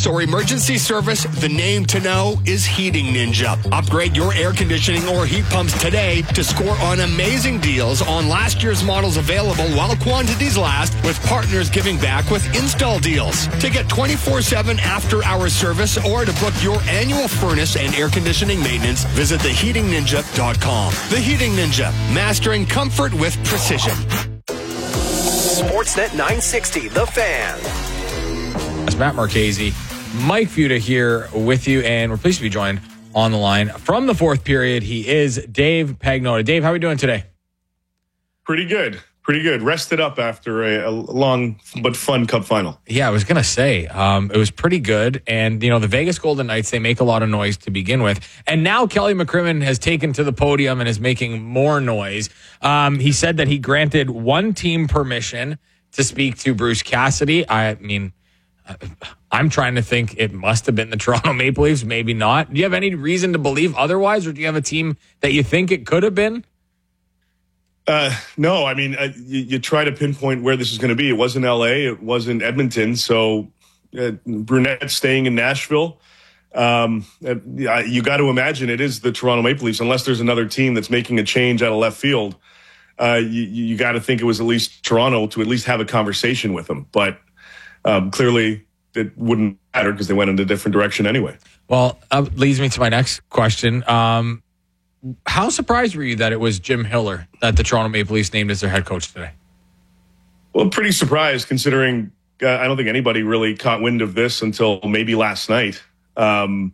repairs, or emergency service, the name to know is Heating Ninja. Upgrade your air conditioning or heat pumps today to score on amazing deals on last year's models available while quantities last, with partners giving back with install deals. To get 24/7 after-hour service or to book your annual furnace and air conditioning maintenance, visit theheatingninja.com. The Heating Ninja, mastering comfort with precision. Sportsnet 960, The Fan. That's Matt Marchese, Mike Futa here with you, and we're pleased to be joined on the line from the fourth period. He is Dave Pagnotta. Dave, how are we doing today? Pretty good. Rested up after a long but fun Cup final. Yeah, I was going to say, it was pretty good. And, the Vegas Golden Knights, they make a lot of noise to begin with. And now Kelly McCrimmon has taken to the podium and is making more noise. He said that he granted one team permission to speak to Bruce Cassidy. I mean, I'm trying to think it must have been the Toronto Maple Leafs, maybe not. Do you have any reason to believe otherwise, or do you have a team that you think it could have been? No, I mean, you try to pinpoint where this is going to be. It wasn't L.A., it wasn't Edmonton, so Brunette staying in Nashville. You got to imagine it is the Toronto Maple Leafs, unless there's another team that's making a change out of left field. You got to think it was at least Toronto to at least have a conversation with them. But clearly it wouldn't matter because they went in a different direction anyway. Well, leads me to my next question. How surprised were you that it was Jim Hiller that the Toronto Maple Leafs named as their head coach today? Well, pretty surprised considering I don't think anybody really caught wind of this until maybe last night. John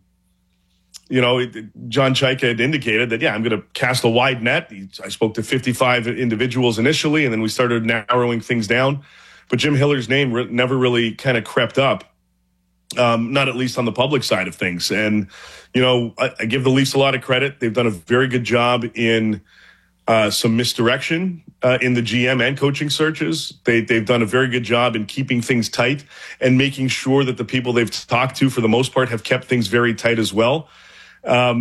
Chaika had indicated that, I'm going to cast a wide net. I spoke to 55 individuals initially, and then we started narrowing things down. But Jim Hiller's name never really kind of crept up, not at least on the public side of things. And, I give the Leafs a lot of credit. They've done a very good job in some misdirection in the GM and coaching searches. They've done a very good job in keeping things tight and making sure that the people they've talked to, for the most part, have kept things very tight as well. I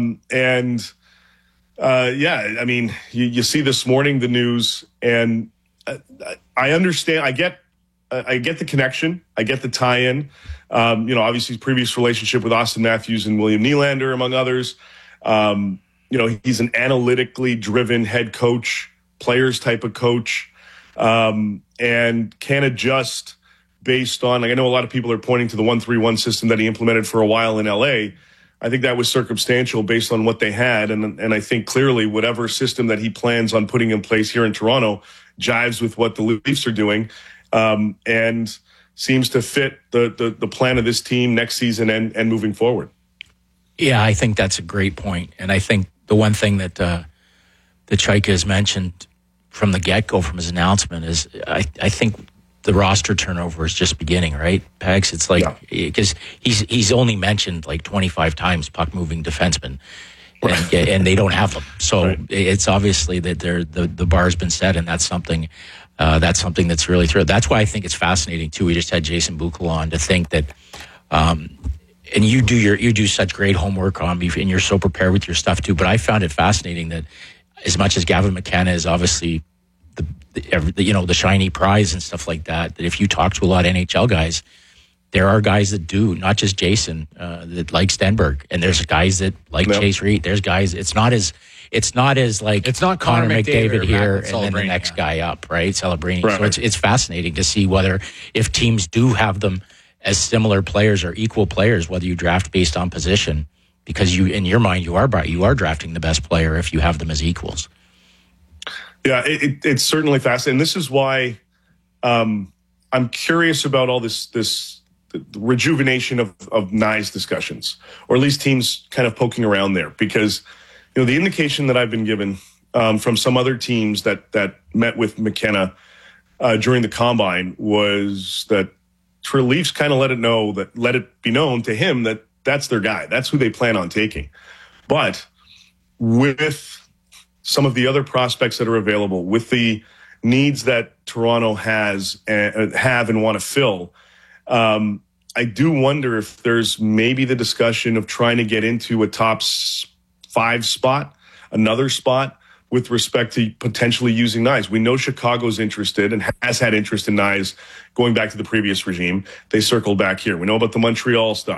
mean, you see this morning the news, and I understand. I get the connection. I get the tie-in. Obviously his previous relationship with Austin Matthews and William Nylander, among others. He's an analytically driven head coach, players type of coach, and can adjust based on, I know a lot of people are pointing to the 1-3-1 system that he implemented for a while in LA. I think that was circumstantial based on what they had. And I think clearly whatever system that he plans on putting in place here in Toronto jives with what the Leafs are doing. And seems to fit the plan of this team next season and moving forward. Yeah, I think that's a great point. And I think the one thing that Chaika has mentioned from the get-go, from his announcement, is I think the roster turnover is just beginning, right, Pags? It's like, because he's only mentioned like 25 times puck-moving defensemen, and they don't have them. So it's obviously that the bar's been set, and that's something that's really thrilled. That's why I think it's fascinating too. We just had Jason Buchel on, to think that, and you do such great homework on me, and you're so prepared with your stuff too. But I found it fascinating that, as much as Gavin McKenna is obviously the shiny prize and stuff like that, that if you talk to a lot of NHL guys, there are guys that do, not just Jason, that like Stenberg, and there's guys that like Chase Reed. There's guys. It's not like it's not Connor McDavid here and then the next guy up, right? Celebrini. Right. So it's fascinating to see if teams do have them as similar players or equal players, whether you draft based on position, because in your mind you are drafting the best player if you have them as equals. Yeah, it's certainly fascinating. This is why I'm curious about all this rejuvenation of Nye's discussions, or at least teams kind of poking around there, because the indication that I've been given from some other teams that met with McKenna during the combine was that Leafs kind of let it be known to him that that's their guy. That's who they plan on taking. But with some of the other prospects that are available, with the needs that Toronto have and want to fill, I do wonder if there's maybe the discussion of trying to get into a top 5 spot, another spot, with respect to potentially using Knies. We know Chicago's interested and has had interest in Knies going back to the previous regime. They circled back here. We know about the Montreal stuff.